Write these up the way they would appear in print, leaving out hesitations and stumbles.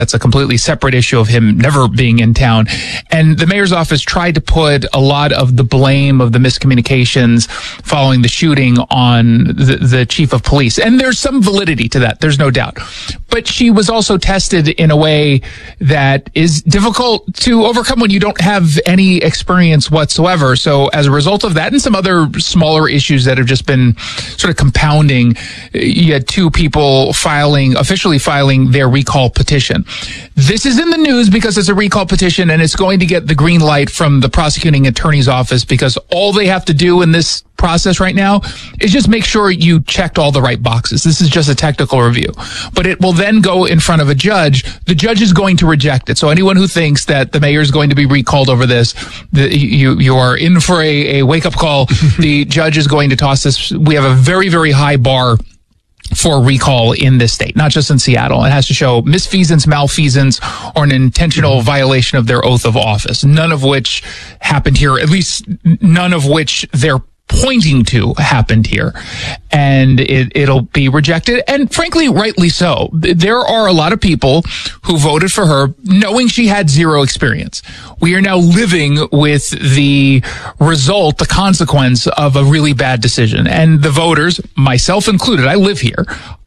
That's a completely separate issue of him never being in town. And the mayor's office tried to put a lot of the blame of the miscommunications following the shooting on the chief of police. And there's some validity to that. There's no doubt. But she was also tested in a way that is difficult to overcome when you don't have any experience whatsoever. So as a result of that and some other smaller issues that have just been sort of compounding, you had two people officially filing their recall petition. This is in the news because it's a recall petition and it's going to get the green light from the prosecuting attorney's office, because all they have to do in this process right now is just make sure you checked all the right boxes. This is just a technical review, but it will then go in front of a judge. The judge is going to reject it. So anyone who thinks that the mayor is going to be recalled over this, you are in for a wake-up call. The judge is going to toss this. We have a very, very high bar for recall in this state, not just in Seattle. It has to show misfeasance, malfeasance, or an intentional violation of their oath of office, none of which happened here, at least none of which they're pointing to happened here, and it'll be rejected, and frankly, rightly so. There are a lot of people who voted for her knowing she had zero experience. We are now living with the result, the consequence of a really bad decision, and the voters, myself included, I live here,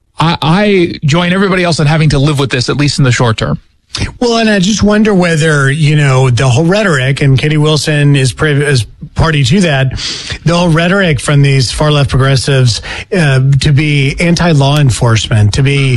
I join everybody else in having to live with this, at least in the short term. Well, and I just wonder whether, the whole rhetoric, and Katie Wilson is party to that, the whole rhetoric from these far left progressives to be anti-law enforcement, to be,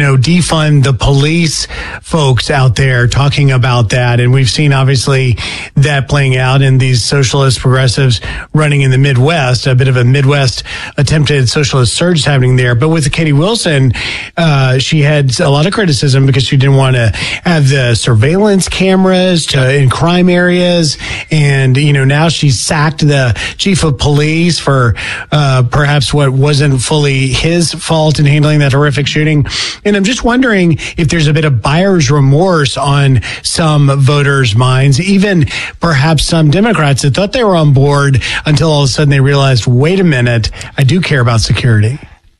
defund the police folks out there talking about that. And we've seen, obviously, that playing out in these socialist progressives running in the Midwest, a bit of a Midwest attempted socialist surge happening there. But with Katie Wilson, she had a lot of criticism because she didn't want to have the surveillance cameras in crime areas. And, now she's sacked the chief of police for perhaps what wasn't fully his fault in handling that horrific shooting. And I'm just wondering if there's a bit of buyer's remorse on some voters' minds, even perhaps some Democrats that thought they were on board until all of a sudden they realized, wait a minute, I do care about security.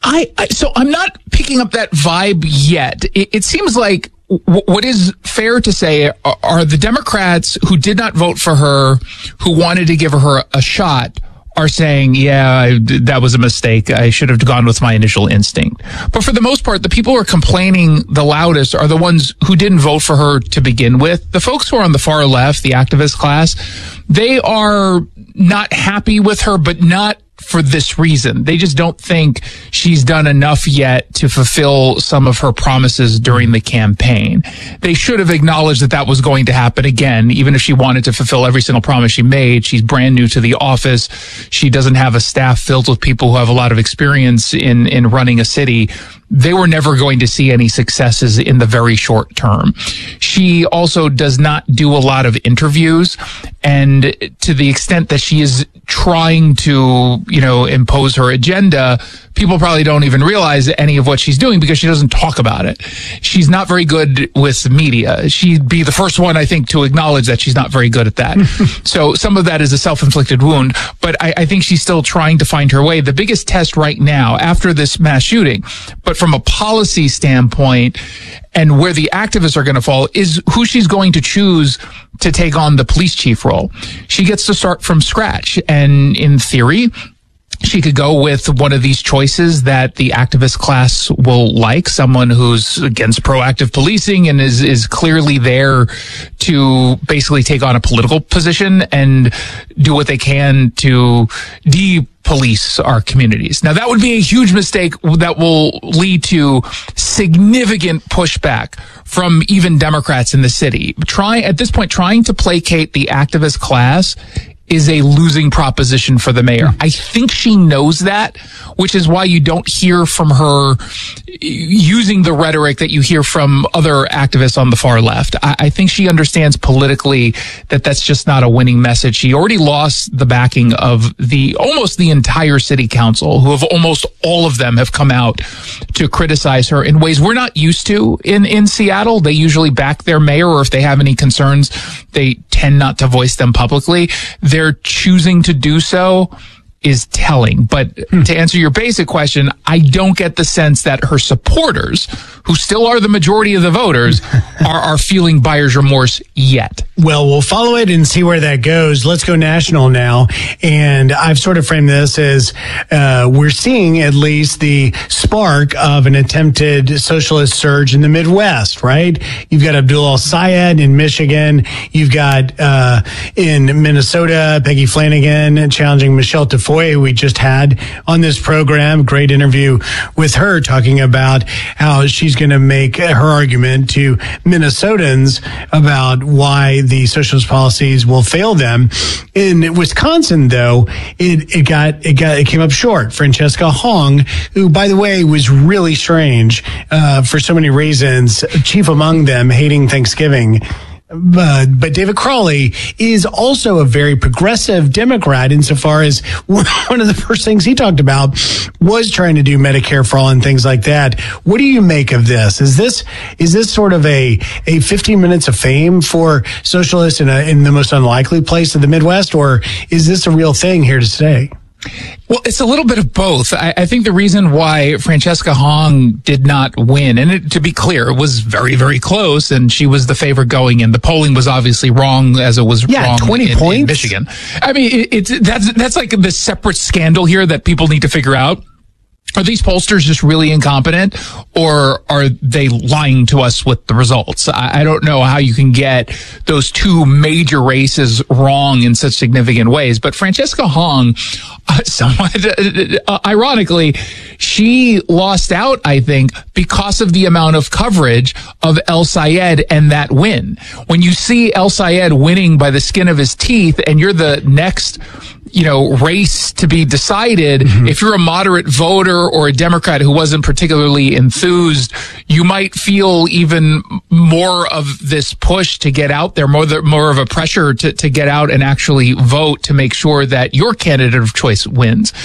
So I'm not picking up that vibe yet. It seems like what is fair to say are the Democrats who did not vote for her, who wanted to give her a shot, are saying, yeah, that was a mistake. I should have gone with my initial instinct. But for the most part, the people who are complaining the loudest are the ones who didn't vote for her to begin with. The folks who are on the far left, the activist class, they are not happy with her, but not for this reason. They just don't think she's done enough yet to fulfill some of her promises during the campaign. They should have acknowledged that that was going to happen again, even if she wanted to fulfill every single promise she made. She's brand new to the office. She doesn't have a staff filled with people who have a lot of experience in running a city. They were never going to see any successes in the very short term. She also does not do a lot of interviews, and to the extent that she is trying to, impose her agenda, people probably don't even realize any of what she's doing because she doesn't talk about it. She's not very good with media. She'd be the first one, I think, to acknowledge that she's not very good at that. So some of that is a self-inflicted wound, but I think she's still trying to find her way. The biggest test right now, after this mass shooting, but from a policy standpoint and where the activists are going to fall, is who she's going to choose to take on the police chief role. She gets to start from scratch, and in theory, she could go with one of these choices that the activist class will like, someone who's against proactive policing and is clearly there to basically take on a political position and do what they can to police our communities. Now, that would be a huge mistake that will lead to significant pushback from even Democrats in the city. At this point, trying to placate the activist class is a losing proposition for the mayor. I think she knows that, which is why you don't hear from her using the rhetoric that you hear from other activists on the far left. I think she understands politically that that's just not a winning message. She already lost the backing of almost the entire city council, who have almost all of them have come out to criticize her in ways we're not used to in Seattle. They usually back their mayor, or if they have any concerns, they tend not to voice them publicly. They're choosing to do so is telling. But to answer your basic question, I don't get the sense that her supporters, who still are the majority of the voters, are feeling buyer's remorse yet. Well, we'll follow it and see where that goes. Let's go national now. And I've sort of framed this as we're seeing at least the spark of an attempted socialist surge in the Midwest, right? You've got Abdul El-Sayed in Michigan. You've got in Minnesota, Peggy Flanagan challenging Michelle Tafoya, who we just had on this program. Great interview with her talking about how she's going to make her argument to Minnesotans about why the socialist policies will fail them. In Wisconsin, though, it came up short. Francesca Hong, who, by the way, was really strange for so many reasons, chief among them hating Thanksgiving. But David Crowley is also a very progressive Democrat insofar as one of the first things he talked about was trying to do Medicare for all and things like that. What do you make of this? Is this sort of a 15 minutes of fame for socialists in the most unlikely place of the Midwest, or is this a real thing here to stay? Well, it's a little bit of both. I think the reason why Francesca Hong did not win, and to be clear, it was very, very close, and she was the favorite going in. The polling was obviously wrong, as it was wrong 20 points in Michigan. I mean, that's like the separate scandal here that people need to figure out. Are these pollsters just really incompetent, or are they lying to us with the results? I don't know how you can get those two major races wrong in such significant ways. But Francesca Hong, somewhat ironically, she lost out, I think, because of the amount of coverage of El-Sayed and that win. When you see El-Sayed winning by the skin of his teeth, and you're the next race to be decided, if you're a moderate voter or a Democrat who wasn't particularly enthused, you might feel even more of this push to get out there, more of a pressure to get out and actually vote to make sure that your candidate of choice wins.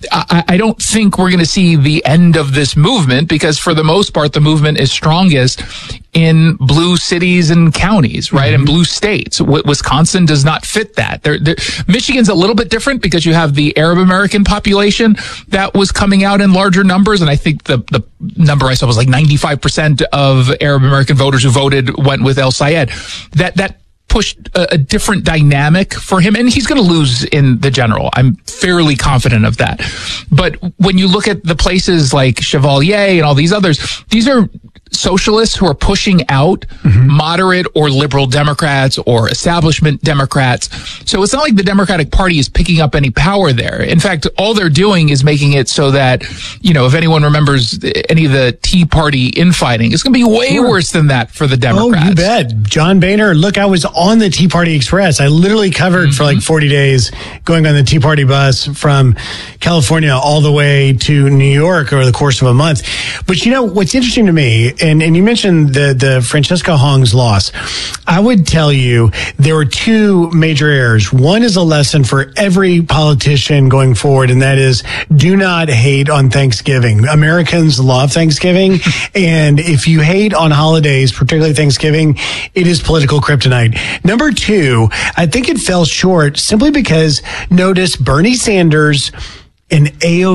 I don't think we're going to see the end of this movement, because for the most part, the movement is strongest in blue cities and counties, right? And blue states. Wisconsin does not fit that. Michigan's a little bit different because you have the Arab American population that was coming out in larger numbers. And I think the number I saw was like 95% of Arab American voters who voted went with El-Sayed. That pushed a different dynamic for him, and he's going to lose in the general. I'm fairly confident of that. But when you look at the places like Chevalier and all these others, these are socialists who are pushing out moderate or liberal Democrats or establishment Democrats. So it's not like the Democratic Party is picking up any power there. In fact, all they're doing is making it so that, if anyone remembers any of the Tea Party infighting, it's going to be way worse than that for the Democrats. Oh, you bet. John Boehner, look, I was on the Tea Party Express. I literally covered for like 40 days going on the Tea Party bus from California all the way to New York over the course of a month. But what's interesting to me, and you mentioned the Francesca Hong's loss. I would tell you there were two major errors. One is a lesson for every politician going forward, and that is do not hate on Thanksgiving. Americans love Thanksgiving, and if you hate on holidays, particularly Thanksgiving, it is political kryptonite. Number two, I think it fell short simply because notice Bernie Sanders and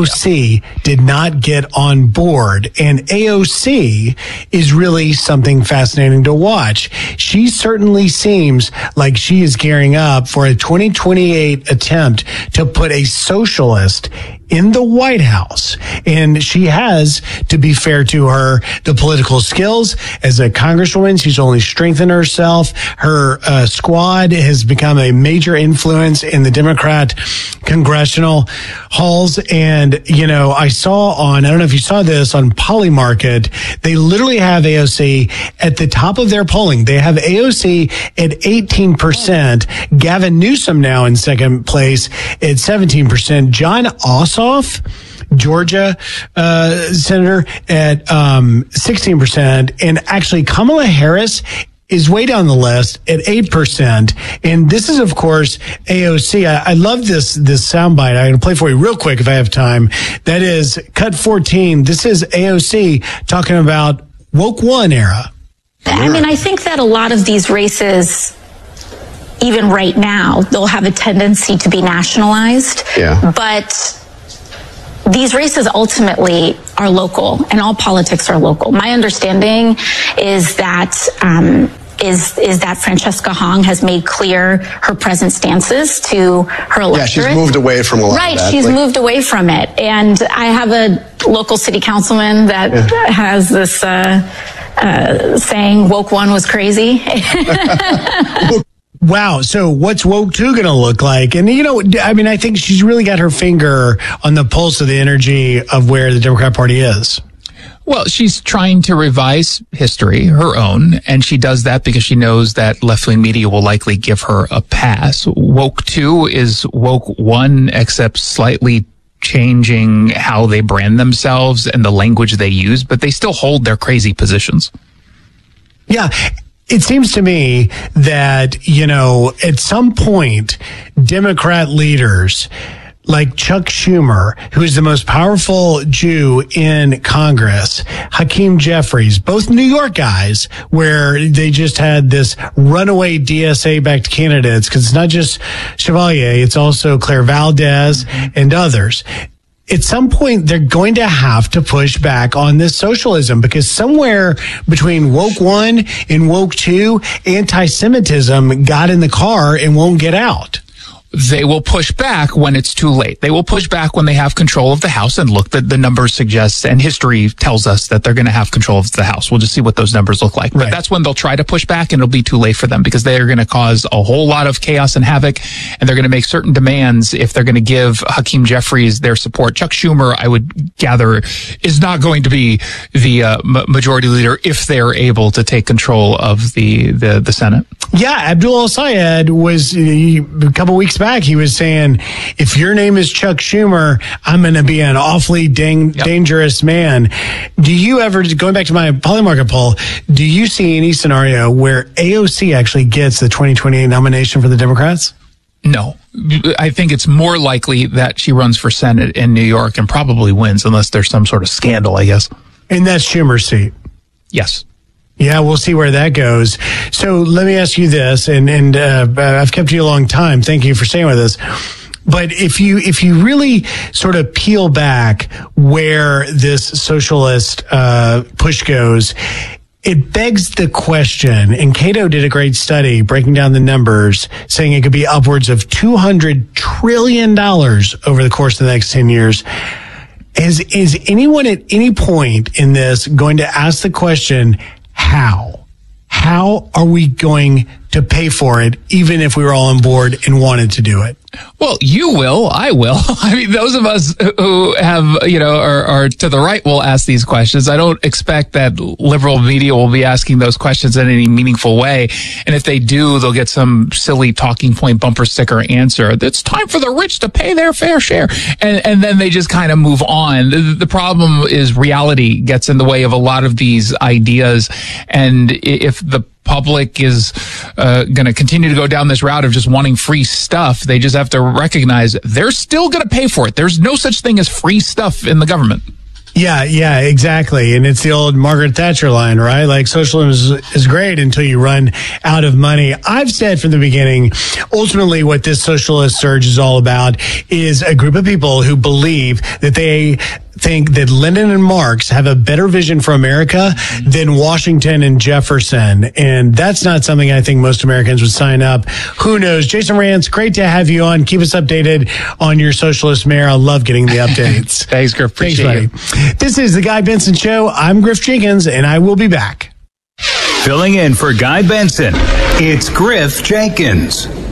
AOC did not get on board. And AOC is really something fascinating to watch. She certainly seems like she is gearing up for a 2028 attempt to put a socialist in the White House. And she has, to be fair to her, the political skills. As a congresswoman, she's only strengthened herself. Her squad has become a major influence in the Democrat congressional halls. And, I don't know if you saw this on Polymarket, they literally have AOC at the top of their polling. They have AOC at 18%. Gavin Newsom now in second place at 17%. John Ossoff, Georgia senator, at 16%, and actually Kamala Harris is way down the list at 8%. And this is, of course, AOC. I love this soundbite. I'm going to play for you real quick if I have time. That is cut 14. This is AOC talking about woke one era. I mean, I think that a lot of these races even right now, they'll have a tendency to be nationalized. Yeah. But these races ultimately are local, and all politics are local. My understanding is that is that Francesca Hong has made clear her present stances to her electorate. Yeah, she's moved away from a lot of that. Right, she's moved away from it. And I have a local city councilman that has this saying, woke one was crazy. Wow. So what's woke 2 going to look like? And, I think she's really got her finger on the pulse of the energy of where the Democrat Party is. Well, she's trying to revise history, her own, and she does that because she knows that left-wing media will likely give her a pass. Woke 2 is woke 1, except slightly changing how they brand themselves and the language they use, but they still hold their crazy positions. Yeah. It seems to me that, at some point, Democrat leaders like Chuck Schumer, who is the most powerful Jew in Congress, Hakeem Jeffries, both New York guys, where they just had this runaway DSA-backed candidates, because it's not just Chevalier, it's also Claire Valdez and others. At some point, they're going to have to push back on this socialism, because somewhere between woke 1 and woke 2, anti-Semitism got in the car and won't get out. They will push back when it's too late. They will push back when they have control of the House. And look, the numbers suggest, and history tells us that they're going to have control of the House. We'll just see what those numbers look like. Right. But that's when they'll try to push back, and it'll be too late for them, because they are going to cause a whole lot of chaos and havoc. And they're going to make certain demands if they're going to give Hakeem Jeffries their support. Chuck Schumer, I would gather, is not going to be the majority leader if they're able to take control of the Senate. Yeah, Abdul El-Sayed was a couple weeks back. He was saying, if your name is Chuck Schumer, I'm going to be an awfully dangerous man. Do you ever, going back to my Polymarket poll, do you see any scenario where AOC actually gets the 2028 nomination for the Democrats? No. I think it's more likely that she runs for Senate in New York and probably wins, unless there's some sort of scandal, I guess. And that's Schumer's seat. Yes. Yeah, we'll see where that goes. So let me ask you this, and I've kept you a long time. Thank you for staying with us. But if you really sort of peel back where this socialist push goes, it begs the question, and Cato did a great study breaking down the numbers, saying it could be upwards of $200 trillion over the course of the next 10 years. Is anyone at any point in this going to ask the question, how? How are we going to pay for it, even if we were all on board and wanted to do it? Well, you will. I will. I mean, those of us who have, are to the right will ask these questions. I don't expect that liberal media will be asking those questions in any meaningful way. And if they do, they'll get some silly talking point bumper sticker answer. It's time for the rich to pay their fair share. And then they just kind of move on. The problem is reality gets in the way of a lot of these ideas. And if the public is going to continue to go down this route of just wanting free stuff, they just have to recognize they're still going to pay for it. There's no such thing as free stuff in the government. Yeah, exactly. And it's the old Margaret Thatcher line, right? Like, socialism is great until you run out of money. I've said from the beginning, ultimately what this socialist surge is all about is a group of people who believe that they think that Lenin and Marx have a better vision for America than Washington and Jefferson. And that's not something I think most Americans would sign up. Who knows? Jason Rantz, great to have you on. Keep us updated on your socialist mayor. I love getting the updates. Thanks, Griff. Appreciate it. This is The Guy Benson Show. I'm Griff Jenkins, and I will be back. Filling in for Guy Benson, it's Griff Jenkins.